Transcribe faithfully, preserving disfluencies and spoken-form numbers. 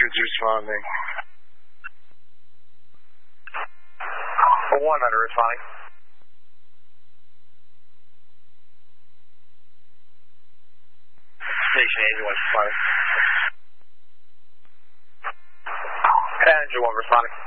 Who's responding? one hundred responding. Station eighty-one responding. Engine one responding.